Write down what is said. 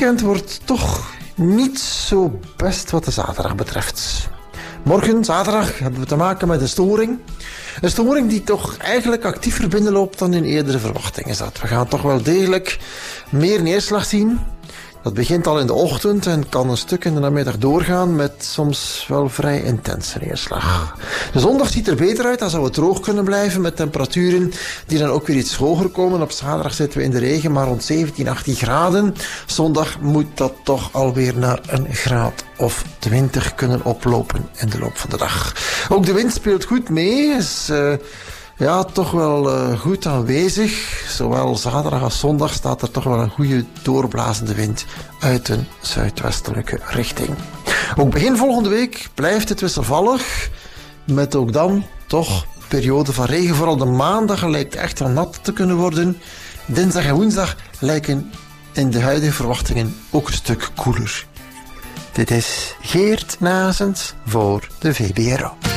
weekend wordt toch niet zo best wat de zaterdag betreft. Morgen, zaterdag, hebben we te maken met een storing. Een storing die toch eigenlijk actiever binnenloopt dan in eerdere verwachtingen zat. We gaan toch wel degelijk meer neerslag zien. Dat begint al in de ochtend en kan een stuk in de namiddag doorgaan met soms wel vrij intense neerslag. De zondag ziet er beter uit, dan zou het droog kunnen blijven met temperaturen die dan ook weer iets hoger komen. Op zaterdag zitten we in de regen, maar rond 17, 18 graden. Zondag moet dat toch alweer naar een graad of 20 kunnen oplopen in de loop van de dag. Ook de wind speelt goed mee, is toch wel goed aanwezig. Zowel zaterdag als zondag staat er toch wel een goede doorblazende wind uit een zuidwestelijke richting. Ook begin volgende week blijft het wisselvallig, met ook dan toch periode van regen. Vooral de maandag lijkt echt wel nat te kunnen worden. Dinsdag en woensdag lijken in de huidige verwachtingen ook een stuk koeler. Dit is Geert Nazens voor de VBRO.